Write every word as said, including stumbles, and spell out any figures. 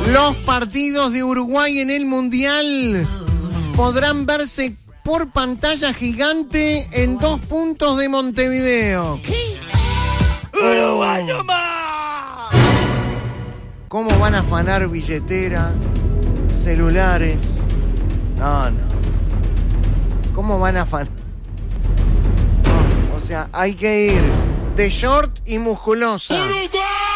Los partidos de Uruguay en el Mundial podrán verse por pantalla gigante en dos puntos de Montevideo. ¿Qué? ¡Uruguay no más! ¿Cómo van a afanar billetera, celulares? No, no. ¿Cómo van a afanar? No, o sea, hay que ir de short y musculosa. ¡Uruguay!